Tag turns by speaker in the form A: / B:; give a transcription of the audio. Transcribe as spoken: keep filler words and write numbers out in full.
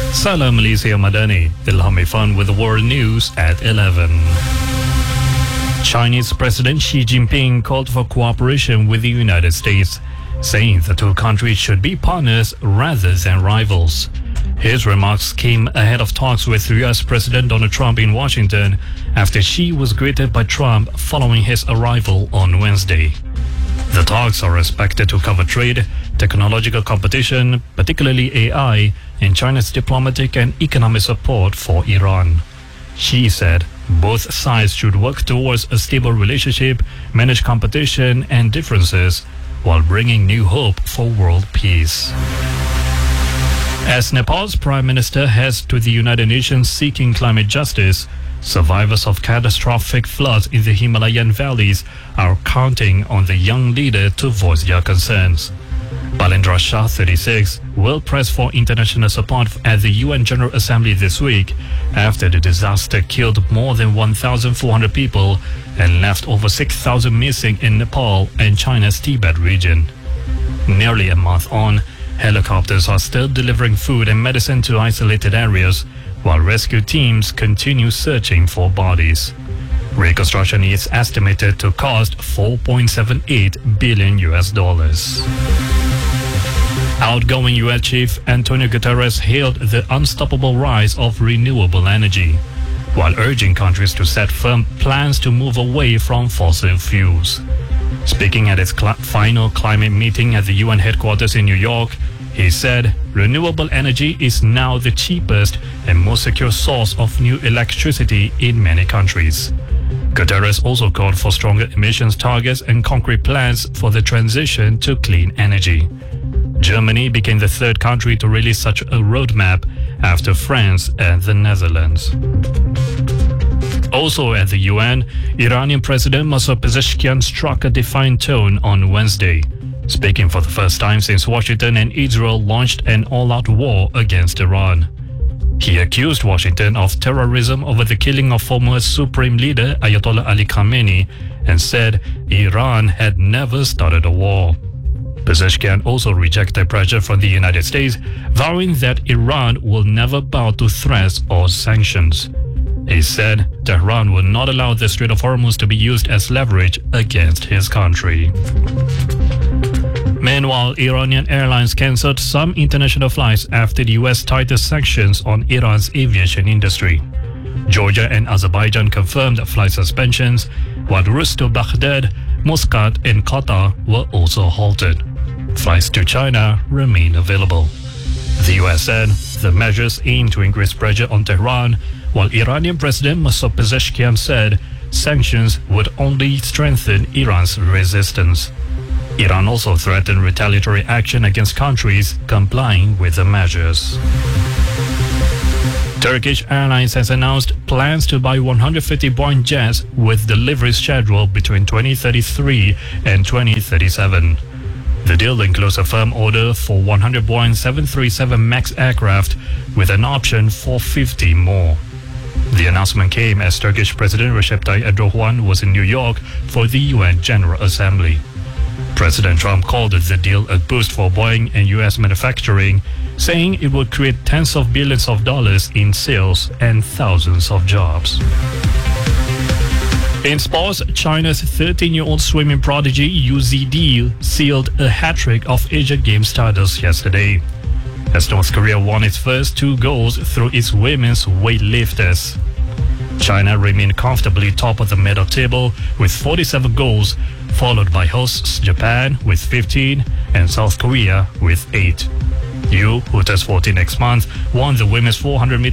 A: Salam Malaysia Madani. Ilham Irfan with the world news at eleven. Chinese President Xi Jinping called for cooperation with the United States, saying the two countries should be partners rather than rivals. His remarks came ahead of talks with U S President Donald Trump in Washington after Xi was greeted by Trump following his arrival on Wednesday. The talks are expected to cover trade, technological competition, particularly A I, and China's diplomatic and economic support for Iran. Xi said both sides should work towards a stable relationship, manage competition and differences, while bringing new hope for world peace. As Nepal's Prime Minister heads to the United Nations seeking climate justice, survivors of catastrophic floods in the Himalayan valleys are counting on the young leader to voice their concerns. Balendra Shah, thirty-six, will press for international support at the U N General Assembly this week after the disaster killed more than one thousand four hundred people and left over six thousand missing in Nepal and China's Tibet region. Nearly a month on, helicopters are still delivering food and medicine to isolated areas, while rescue teams continue searching for bodies. Reconstruction is estimated to cost four point seven eight billion U S dollars. Outgoing U S Chief Antonio Guterres hailed the unstoppable rise of renewable energy, while urging countries to set firm plans to move away from fossil fuels. Speaking at its cl- final climate meeting at the U N headquarters in New York, he said renewable energy is now the cheapest and most secure source of new electricity in many countries. Guterres also called for stronger emissions targets and concrete plans for the transition to clean energy. Germany became the third country to release such a roadmap after France and the Netherlands. Also at the U N, Iranian President Masoud Pezeshkian struck a defiant tone on Wednesday, speaking for the first time since Washington and Israel launched an all-out war against Iran. He accused Washington of terrorism over the killing of former Supreme Leader Ayatollah Ali Khamenei and said Iran had never started a war. Pezeshkian also rejected pressure from the United States, vowing that Iran will never bow to threats or sanctions. He said Tehran will not allow the Strait of Hormuz to be used as leverage against his country. Meanwhile, Iranian airlines cancelled some international flights after the U S tightened sanctions on Iran's aviation industry. Georgia and Azerbaijan confirmed flight suspensions, while routes to Baghdad, Muscat and Qatar were also halted. Flights to China remain available. The U S said the measures aim to increase pressure on Tehran, while Iranian President Masoud Pezeshkian said sanctions would only strengthen Iran's resistance. Iran also threatened retaliatory action against countries complying with the measures. Turkish Airlines has announced plans to buy one hundred fifty Boeing jets with deliveries scheduled between twenty thirty-three and twenty thirty-seven. The deal includes a firm order for one hundred Boeing seven thirty-seven MAX aircraft with an option for fifty more. The announcement came as Turkish President Recep Tayyip Erdogan was in New York for the U N General Assembly. President Trump called the deal a boost for Boeing and U S manufacturing, saying it would create tens of billions of dollars in sales and thousands of jobs. In sports, China's thirteen-year-old swimming prodigy Yu Zidi sealed a hat-trick of Asian Games titles yesterday, as North Korea won its first two goals through its women's weightlifters. China remained comfortably top of the medal table with forty-seven goals, followed by hosts Japan with fifteen and South Korea with eight. Yu, who turns fourteen next month, won the women's four hundred meter